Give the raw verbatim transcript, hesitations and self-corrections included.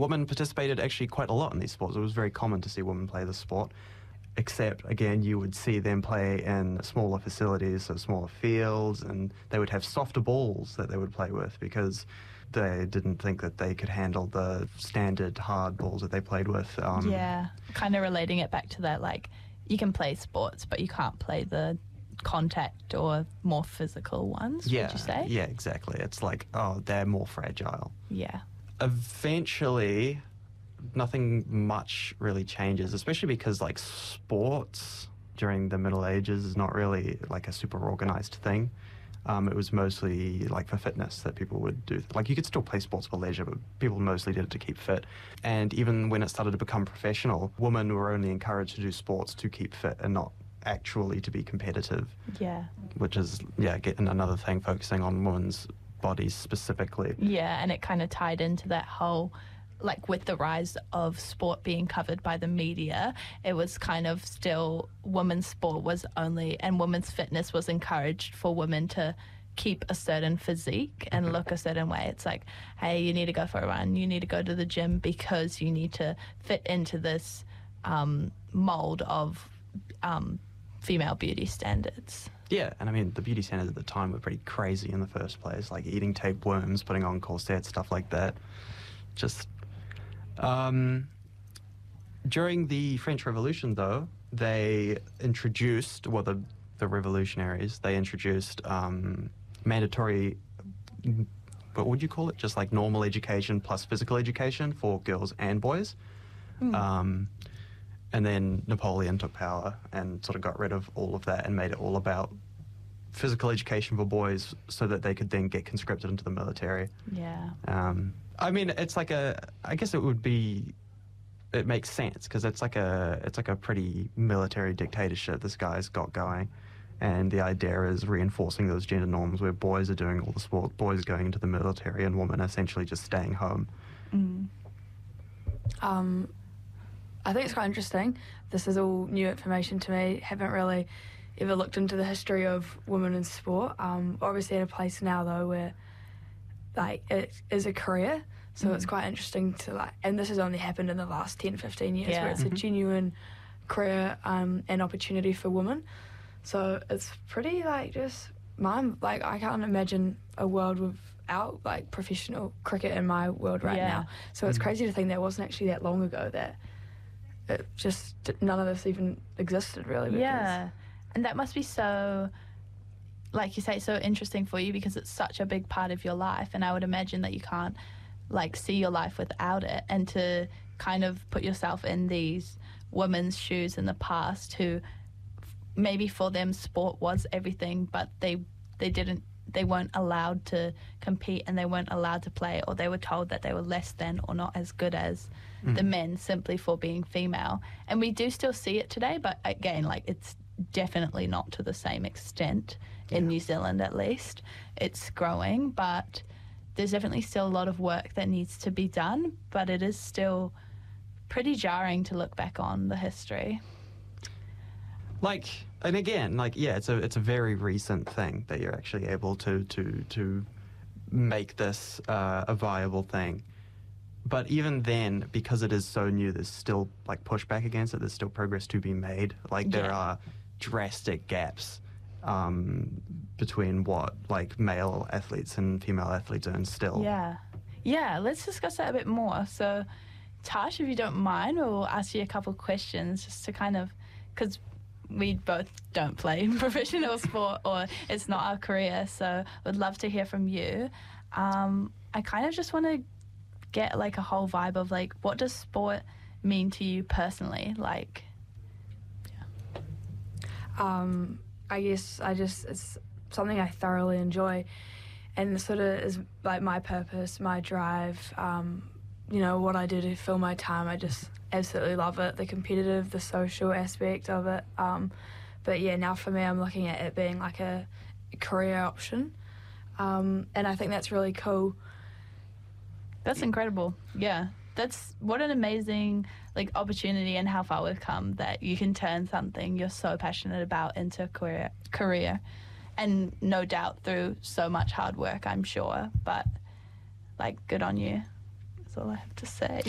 women participated actually quite a lot in these sports. It was very common to see women play the sport, except, again, you would see them play in smaller facilities, so smaller fields, and they would have softer balls that they would play with because they didn't think that they could handle the standard hard balls that they played with. Um, yeah, kind of relating it back to that, like, you can play sports, but you can't play the contact or more physical ones, yeah, would you say? Yeah, exactly. It's like, oh, they're more fragile. Yeah. Eventually, nothing much really changes, especially because, like, sports during the Middle Ages is not really, like, a super organized thing. Um, it was mostly, like, for fitness that people would do. Like, you could still play sports for leisure, but people mostly did it to keep fit. And even when it started to become professional, women were only encouraged to do sports to keep fit and not actually to be competitive. Yeah. Which is, yeah, getting another thing, focusing on women's bodies specifically. Yeah, and it kind of tied into that whole, like, with the rise of sport being covered by the media, it was kind of still women's sport was only, and women's fitness was encouraged for women to keep a certain physique and look a certain way. It's like, hey, you need to go for a run, you need to go to the gym because you need to fit into this um, mold of um, female beauty standards. Yeah, and I mean, the beauty standards at the time were pretty crazy in the first place, like eating tapeworms, putting on corsets, stuff like that. Just... Um, during the French Revolution, though, they introduced, well, the, the revolutionaries, they introduced um, mandatory, what would you call it? Just like normal education plus physical education for girls and boys. Mm. Um, and then Napoleon took power and sort of got rid of all of that and made it all about physical education for boys so that they could then get conscripted into the military. Yeah. Um, I mean, it's like a, I guess it would be, it makes sense because it's like a, it's like a pretty military dictatorship this guy's got going. And the idea is reinforcing those gender norms where boys are doing all the sport, boys going into the military and women essentially just staying home. Mm. Um, I think it's quite interesting. This is all new information to me. Haven't really ever looked into the history of women in sport. Um, obviously at a place now, though, where, like, it is a career. So mm. it's quite interesting to, like, and this has only happened in the last ten, fifteen years, yeah. where it's mm-hmm. a genuine career um, and opportunity for women. So it's pretty, like, just, mind, like, I can't imagine a world without, like, professional cricket in my world right yeah. now. So it's mm. crazy to think that wasn't actually that long ago that it just, none of this even existed, really. Because yeah, and that must be so, like you say, so interesting for you because it's such a big part of your life, and I would imagine that you can't, like, see your life without it, and to kind of put yourself in these women's shoes in the past who maybe for them sport was everything, but they they didn't they weren't allowed to compete and they weren't allowed to play, or they were told that they were less than or not as good as mm. the men simply for being female. And we do still see it today, but again, like, it's definitely not to the same extent in yeah. New Zealand, at least. It's growing, but there's definitely still a lot of work that needs to be done, but it is still pretty jarring to look back on the history. Like, and again, like, yeah, it's a it's a very recent thing that you're actually able to to to make this uh, a viable thing. But even then, because it is so new, there's still, like, pushback against it. There's still progress to be made. Like, there yeah. are drastic gaps um, between what, like, male athletes and female athletes earn still. Yeah. Yeah, let's discuss that a bit more. So, Tash, if you don't mind, we'll ask you a couple of questions just to kind of, because we both don't play professional sport or it's not our career, so would love to hear from you. Um, I kind of just want to get, like, a whole vibe of, like, what does sport mean to you personally? Like, yeah. Um, I guess I just, it's something I thoroughly enjoy, and sort of is, like, my purpose, my drive, um, you know, what I do to fill my time. I just absolutely love it, the competitive, the social aspect of it. Um, but yeah, now for me, I'm looking at it being like a career option. Um, and I think that's really cool. That's incredible. Yeah. That's, what an amazing, like, opportunity, and how far we've come that you can turn something you're so passionate about into a career, career. And no doubt through so much hard work, I'm sure. But, like, good on you. That's all I have to say.